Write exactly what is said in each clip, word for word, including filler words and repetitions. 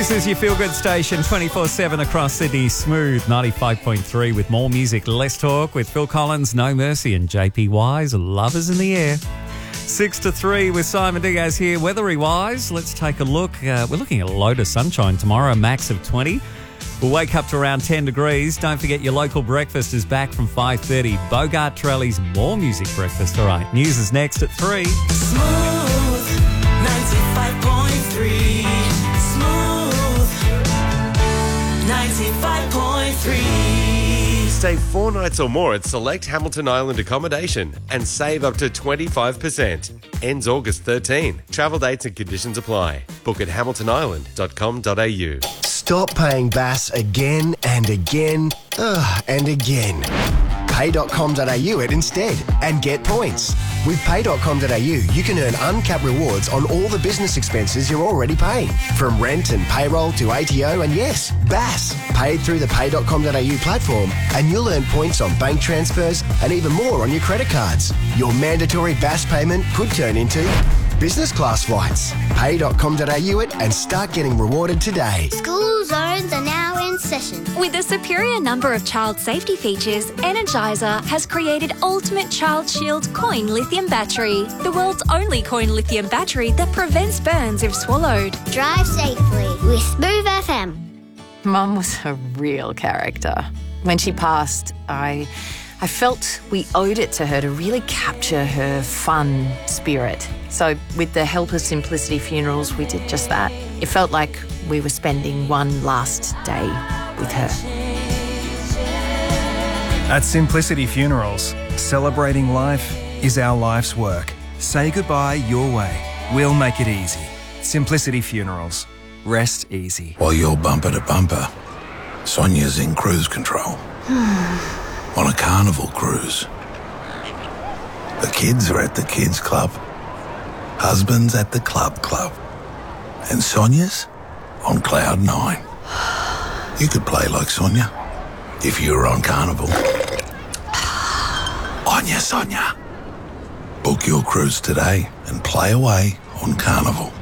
This is your Feel Good station, twenty-four seven across Sydney. Smooth ninety-five point three with more music, less talk with Phil Collins, No Mercy, and J P Wise, Lovers in the Air. Six to three with Simon Diaz here. Weathery wise, let's take a look. Uh, we're looking at a load of sunshine tomorrow, a max of twenty. We'll wake up to around ten degrees. Don't forget your local breakfast is back from five thirty. Bogart Trelli's More Music Breakfast. All right, news is next at three. Smooth ninety-five point three. ninety-five point three. Stay four nights or more at select Hamilton Island accommodation and save up to twenty-five percent. Ends August thirteenth. Travel dates and conditions apply. Book at hamilton island dot com dot a u. Stop paying Bass again and again ugh, and again. pay dot com dot a u it instead and get points. With pay dot com dot a u, you can earn uncapped rewards on all the business expenses you're already paying. From rent and payroll to A T O and yes, Bass. Paid through the pay dot com dot a u platform and you'll earn points on bank transfers and even more on your credit cards. Your mandatory Bass payment could turn into business class flights. pay dot com dot a u it and start getting rewarded today. School zones are now in session. With a superior number of child safety features, Energizer has created Ultimate Child Shield Coin Lithium Battery, the world's only coin lithium battery that prevents burns if swallowed. Drive safely with Smooth F M. Mum was a real character. When she passed, I... I felt we owed it to her to really capture her fun spirit. So with the help of Simplicity Funerals, we did just that. It felt like we were spending one last day with her. At Simplicity Funerals, celebrating life is our life's work. Say goodbye your way. We'll make it easy. Simplicity Funerals. Rest easy. While you're bumper to bumper, Sonia's in cruise control. On a carnival cruise. The kids are at the kids club. Husband's at the club club. And Sonia's on cloud nine. You could play like Sonia if you were on carnival. Onya Sonia. Book your cruise today and play away on carnival.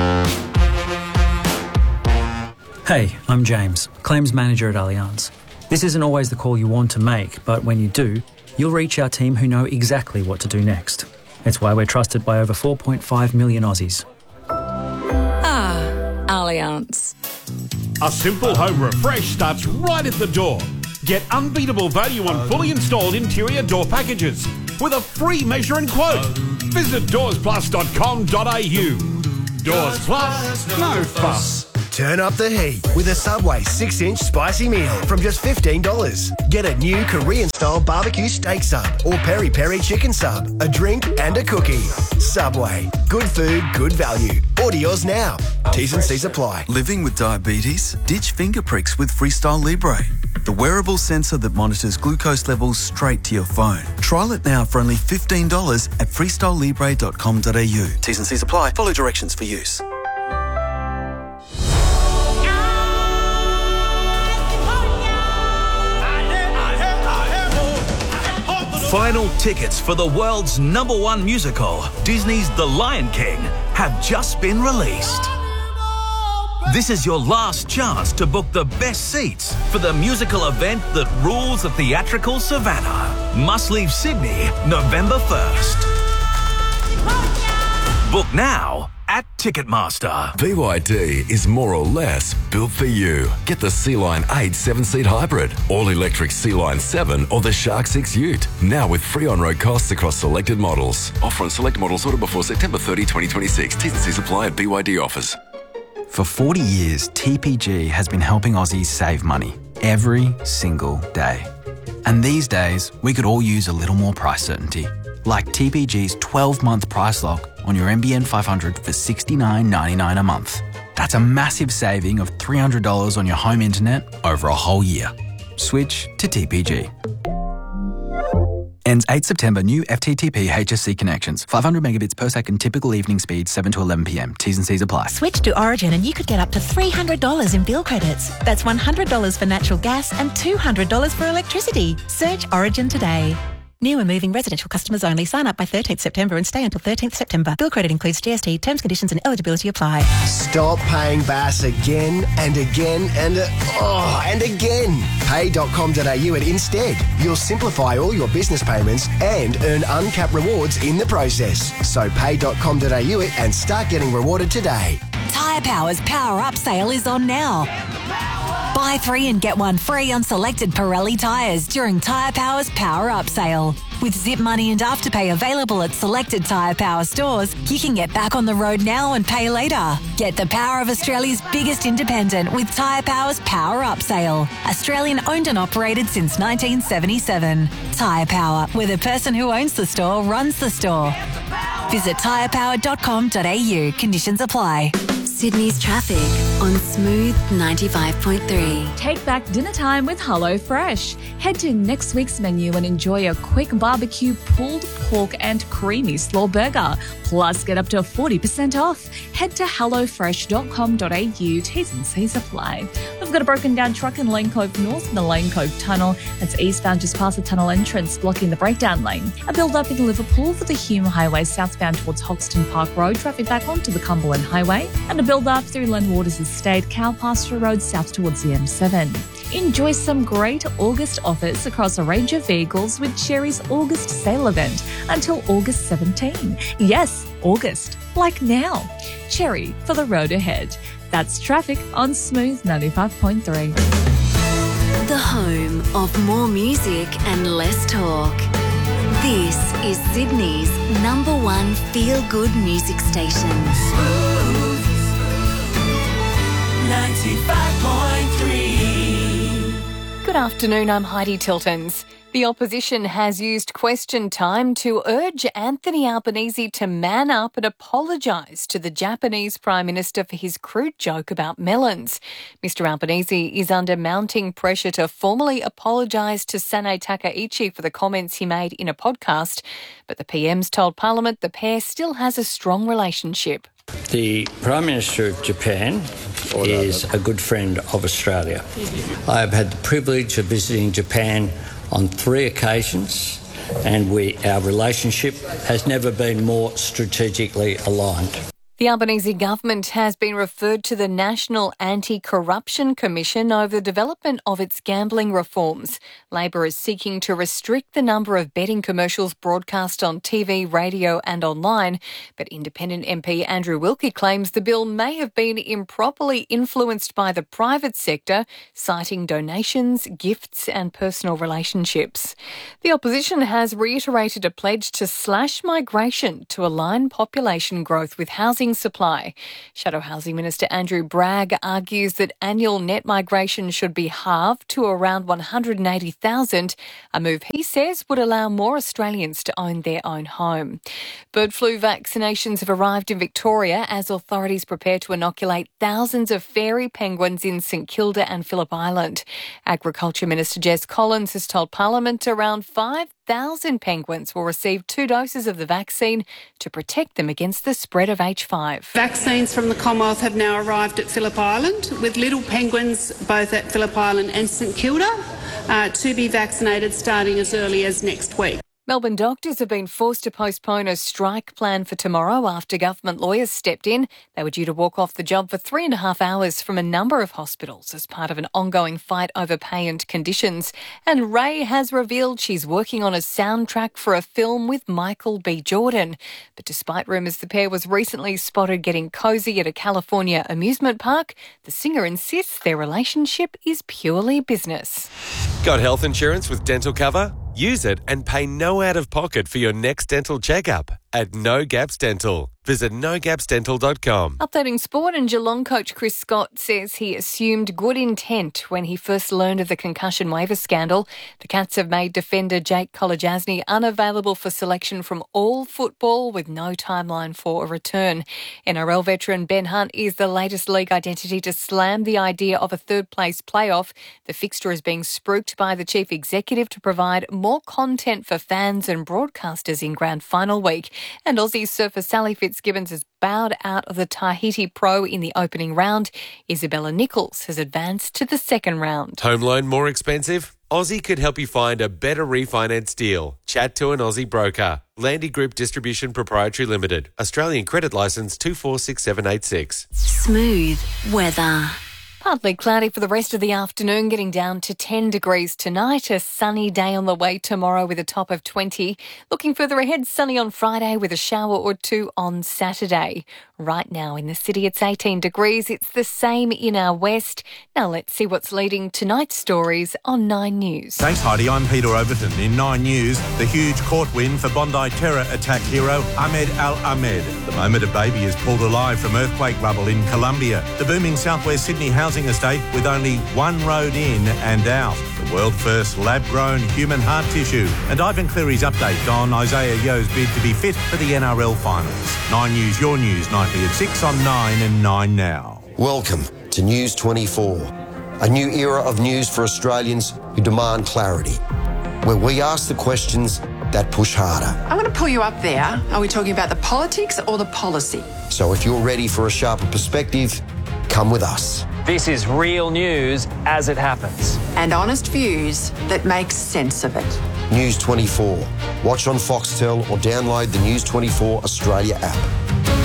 Hey, I'm James, Claims Manager at Allianz. This isn't always the call you want to make, but when you do, you'll reach our team who know exactly what to do next. It's why we're trusted by over four point five million Aussies. Ah, Allianz. A simple home refresh starts right at the door. Get unbeatable value on fully installed interior door packages with a free measure and quote. Visit doors plus dot com dot a u. Doors Plus, no fuss. Turn up the heat with a Subway six inch spicy meal from just fifteen dollars. Get a new Korean-style barbecue steak sub or peri-peri chicken sub, a drink and a cookie. Subway. Good food, good value. Order yours now. T's and C's apply. Living with diabetes? Ditch finger pricks with Freestyle Libre, the wearable sensor that monitors glucose levels straight to your phone. Trial it now for only fifteen dollars at freestyle libre dot com dot a u. T's and C's apply. Follow directions for use. Final tickets for the world's number one musical, Disney's The Lion King, have just been released. This is your last chance to book the best seats for the musical event that rules the theatrical savannah. Must leave Sydney November first. Book now at Ticketmaster. B Y D is more or less built for you. Get the Sea-Line eight seven-seat hybrid, all-electric Sea-Line seven or the Shark six Ute. Now with free on-road costs across selected models. Offer on select models ordered before September thirtieth, twenty twenty-six. T's and C's apply at B Y D offers. For forty years, T P G has been helping Aussies save money every single day. And these days, we could all use a little more price certainty. Like T P G's twelve-month price lock on your N B N five hundred for sixty-nine ninety-nine a month. That's a massive saving of three hundred dollars on your home internet over a whole year. Switch to T P G. Ends eighth September. New F T T P H S C connections. five hundred megabits per second. Typical evening speed seven to eleven p m. T's and C's apply. Switch to Origin and you could get up to three hundred dollars in bill credits. That's one hundred dollars for natural gas and two hundred dollars for electricity. Search Origin today. New and moving residential customers only. Sign up by thirteenth September and stay until thirteenth September. Bill credit includes G S T. Terms, conditions and eligibility apply. Stop paying Bass again and again and uh, oh, and again. pay dot com dot a u at Instead. You'll simplify all your business payments and earn uncapped rewards in the process. So pay dot com dot a u it and start getting rewarded today. Tyre Power's Power Up sale is on now. Buy three and get one free on selected Pirelli tyres during Tyre Power's Power Up sale. With Zip Money and Afterpay available at selected Tyre Power stores, you can get back on the road now and pay later. Get the power of Australia's biggest independent with Tyre Power's Power Up sale. Australian owned and operated since nineteen seventy-seven. Tyre Power, where the person who owns the store runs the store. Visit tyre power dot com dot a u. Conditions apply. Sydney's traffic on Smooth ninety-five point three. Take back dinner time with HelloFresh. Head to next week's menu and enjoy a quick barbecue pulled pork and creamy slaw burger. Plus, get up to forty percent off. Head to hello fresh dot com dot a u. T's and C's apply. We've got a broken down truck in Lane Cove North in the Lane Cove Tunnel. That's eastbound just past the tunnel entrance, blocking the breakdown lane. A build-up in Liverpool for the Hume Highway southbound towards Hoxton Park Road. Traffic back onto the Cumberland Highway. And a build-up through Len Waters Estate, Cow Pasture Road south towards the M seven. Enjoy some great August offers across a range of vehicles with Cherry's August sale event until August seventeenth. Yes, August, like now. Cherry for the road ahead. That's traffic on Smooth ninety-five point three. The home of more music and less talk. This is Sydney's number one feel-good music station. ninety-five point three. Good afternoon, I'm Heidi Tiltons. The opposition has used question time to urge Anthony Albanese to man up and apologise to the Japanese Prime Minister for his crude joke about melons. Mister Albanese is under mounting pressure to formally apologise to Sane Takaichi for the comments he made in a podcast, but the P M's told Parliament the pair still has a strong relationship. The Prime Minister of Japan is a good friend of Australia. I have had the privilege of visiting Japan on three occasions, and we, our relationship has never been more strategically aligned. The Albanese government has been referred to the National Anti-Corruption Commission over the development of its gambling reforms. Labor is seeking to restrict the number of betting commercials broadcast on T V, radio and online, but independent M P Andrew Wilkie claims the bill may have been improperly influenced by the private sector, citing donations, gifts and personal relationships. The opposition has reiterated a pledge to slash migration to align population growth with housing supply. Shadow Housing Minister Andrew Bragg argues that annual net migration should be halved to around one hundred eighty thousand, a move he says would allow more Australians to own their own home. Bird flu vaccinations have arrived in Victoria as authorities prepare to inoculate thousands of fairy penguins in St Kilda and Phillip Island. Agriculture Minister Jess Collins has told Parliament around five thousand penguins will receive two doses of the vaccine to protect them against the spread of H five. Vaccines from the Commonwealth have now arrived at Phillip Island, with little penguins both at Phillip Island and St Kilda uh, to be vaccinated starting as early as next week. Melbourne doctors have been forced to postpone a strike plan for tomorrow after government lawyers stepped in. They were due to walk off the job for three and a half hours from a number of hospitals as part of an ongoing fight over pay and conditions. And Ray has revealed she's working on a soundtrack for a film with Michael B. Jordan. But despite rumours the pair was recently spotted getting cosy at a California amusement park, the singer insists their relationship is purely business. Got health insurance with dental cover? Use it and pay no out-of-pocket for your next dental checkup at No Gaps Dental. Visit no gaps dental dot com. Updating sport, and Geelong coach Chris Scott says he assumed good intent when he first learned of the concussion waiver scandal. The Cats have made defender Jake Kolodjasny unavailable for selection from all football with no timeline for a return. N R L veteran Ben Hunt is the latest league identity to slam the idea of a third-place playoff. The fixture is being spruiked by the chief executive to provide more content for fans and broadcasters in grand final week. And Aussie surfer Sally Fitzgibbons has bowed out of the Tahiti Pro in the opening round. Isabella Nichols has advanced to the second round. Home loan more expensive? Aussie could help you find a better refinance deal. Chat to an Aussie broker. Landy Group Distribution Proprietary Limited. Australian credit licence two four six seven eight six. Smooth weather. Partly cloudy for the rest of the afternoon, getting down to ten degrees tonight. A sunny day on the way tomorrow with a top of twenty. Looking further ahead, sunny on Friday with a shower or two on Saturday. Right now in the city, it's eighteen degrees. It's the same in our west. Now let's see what's leading tonight's stories on Nine News. Thanks, Heidi. I'm Peter Overton. In Nine News, the huge court win for Bondi terror attack hero Ahmed Al-Ahmed. The moment a baby is pulled alive from earthquake rubble in Colombia. The booming southwest Sydney housing estate with only one road in and out. The world-first lab-grown human heart tissue. And Ivan Cleary's update on Isaiah Yo's bid to be fit for the N R L finals. Nine News, your news, nightly at six on nine and nine now. Welcome to News twenty-four, a new era of news for Australians who demand clarity, where we ask the questions that push harder. I'm going to pull you up there. Are we talking about the politics or the policy? So if you're ready for a sharper perspective, come with us. This is real news as it happens. And honest views that make sense of it. News twenty-four. Watch on Foxtel or download the News twenty-four Australia app.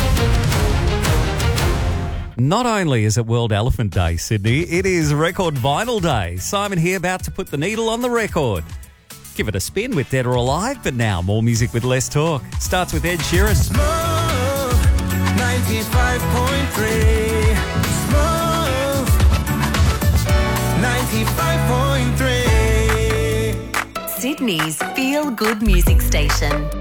Not only is it World Elephant Day, Sydney, it is Record Vinyl Day. Simon here about to put the needle on the record. Give it a spin with Dead or Alive, but now more music with less talk. Starts with Ed Sheeran. Smooth ninety-five point three. Smooth ninety-five point three. Sydney's feel-good music station.